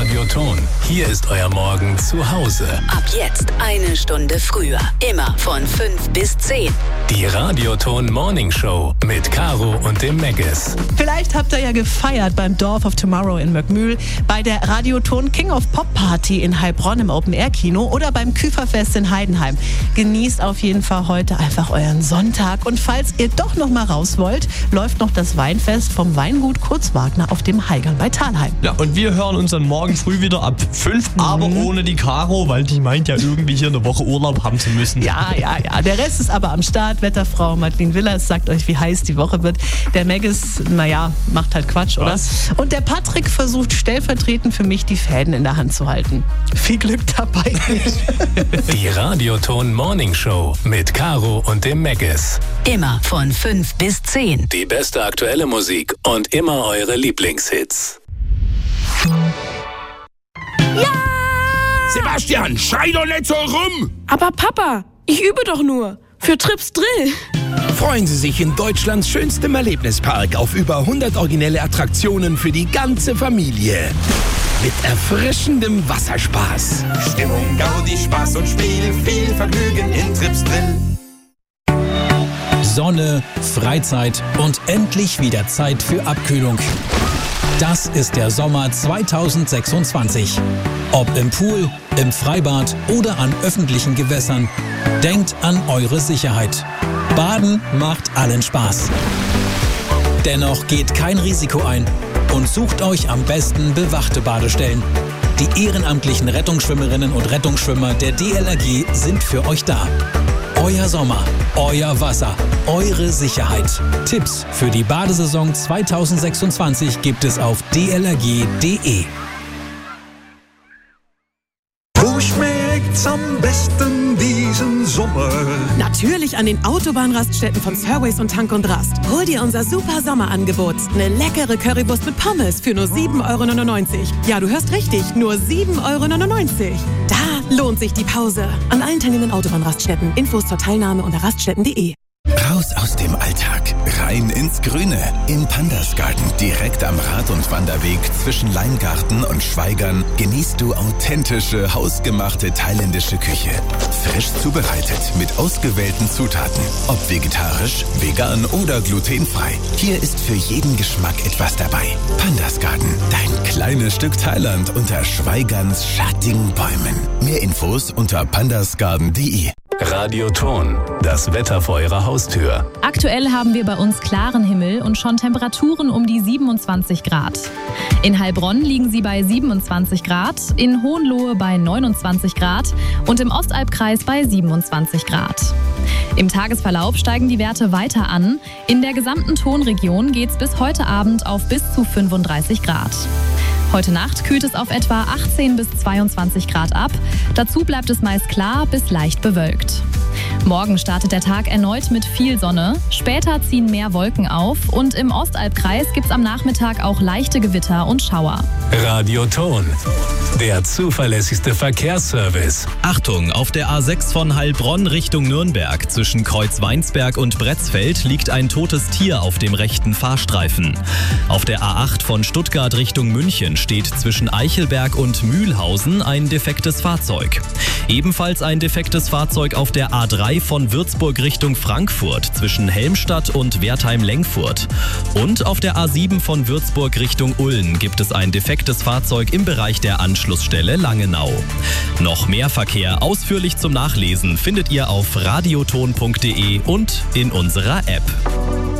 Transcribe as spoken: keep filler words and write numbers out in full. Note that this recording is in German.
Radioton. Hier ist euer Morgen zu Hause. Ab jetzt eine Stunde früher. Immer von fünf bis zehn. Die Radioton Morning Show mit Caro und dem Megis. Vielleicht habt ihr ja gefeiert beim Dorf of Tomorrow in Möckmühl, bei der Radioton King of Pop Party in Heilbronn im Open-Air-Kino oder beim Küferfest in Heidenheim. Genießt auf jeden Fall heute einfach euren Sonntag. Und falls ihr doch noch mal raus wollt, läuft noch das Weinfest vom Weingut Kurzwagner auf dem Heigern bei Thalheim. Ja, und wir hören uns dann morgen früh wieder ab fünf, mhm. aber ohne die Caro, weil die meint ja irgendwie hier eine Woche Urlaub haben zu müssen. Ja, ja, ja. Der Rest ist aber am Start. Wetterfrau Madeline Willers sagt euch, wie heiß die Woche wird. Der Megis, naja, macht halt Quatsch, oder? Was? Und der Patrick versucht stellvertretend für mich die Fäden in der Hand zu halten. Viel Glück dabei. Die Radioton Morning Show mit Caro und dem Megis. Immer von fünf bis zehn. Die beste aktuelle Musik und immer eure Lieblingshits. Ja! Sebastian, schrei doch nicht so rum! Aber Papa, ich übe doch nur. Für Trips Drill. Freuen Sie sich in Deutschlands schönstem Erlebnispark auf über hundert originelle Attraktionen für die ganze Familie. Mit erfrischendem Wasserspaß. Stimmung, Gaudi, Spaß und Spiel, viel Vergnügen in Trips Drill. Sonne, Freizeit und endlich wieder Zeit für Abkühlung. Das ist der Sommer zweitausendsechsundzwanzig. Ob im Pool, im Freibad oder an öffentlichen Gewässern, denkt an eure Sicherheit. Baden macht allen Spaß. Dennoch geht kein Risiko ein und sucht euch am besten bewachte Badestellen. Die ehrenamtlichen Rettungsschwimmerinnen und Rettungsschwimmer der D L R G sind für euch da. Euer Sommer, euer Wasser, eure Sicherheit. Tipps für die Badesaison zweitausendsechsundzwanzig gibt es auf d l r g punkt d e. Wo schmeckt's am besten diesen Sommer? Natürlich an den Autobahnraststätten von Surways und Tank und Rast. Hol dir unser super Sommerangebot. Eine leckere Currywurst mit Pommes für nur sieben Euro neunundneunzig. Ja, du hörst richtig, nur sieben Euro neunundneunzig. Da lohnt sich die Pause. An allen teilnehmenden Autobahnraststätten. Infos zur Teilnahme unter raststätten punkt d e. Raus aus dem Alltag, rein ins Grüne. Im Pandasgarten, direkt am Rad- und Wanderweg zwischen Leingarten und Schweigern, genießt du authentische, hausgemachte thailändische Küche. Frisch zubereitet, mit ausgewählten Zutaten. Ob vegetarisch, vegan oder glutenfrei. Hier ist für jeden Geschmack etwas dabei. Pandasgarten, dein kleines Stück Thailand unter Schweigerns schattigen Bäumen. Mehr Infos unter pandasgarten punkt d e. Radioton, das Wetter vor eurer Haustür. Aktuell haben wir bei uns klaren Himmel und schon Temperaturen um die siebenundzwanzig Grad. In Heilbronn liegen sie bei siebenundzwanzig Grad, in Hohenlohe bei neunundzwanzig Grad und im Ostalbkreis bei siebenundzwanzig Grad. Im Tagesverlauf steigen die Werte weiter an. In der gesamten Tonregion geht es bis heute Abend auf bis zu fünfunddreißig Grad. Heute Nacht kühlt es auf etwa achtzehn bis zweiundzwanzig Grad ab. Dazu bleibt es meist klar bis leicht bewölkt. Morgen startet der Tag erneut mit viel Sonne. Später ziehen mehr Wolken auf und im Ostalbkreis gibt es am Nachmittag auch leichte Gewitter und Schauer. Radioton, der zuverlässigste Verkehrsservice. Achtung, auf der A sechs von Heilbronn Richtung Nürnberg zwischen Kreuzweinsberg und Bretzfeld liegt ein totes Tier auf dem rechten Fahrstreifen. Auf der A acht von Stuttgart Richtung München steht zwischen Eichelberg und Mühlhausen ein defektes Fahrzeug. Ebenfalls ein defektes Fahrzeug auf der A drei von Würzburg Richtung Frankfurt zwischen Helmstadt und Wertheim-Lengfurt. Und auf der A sieben von Würzburg Richtung Ulm gibt es ein defektes Fahrzeug im Bereich der Anschlussstelle Langenau. Noch mehr Verkehr ausführlich zum Nachlesen findet ihr auf radioton punkt d e und in unserer App.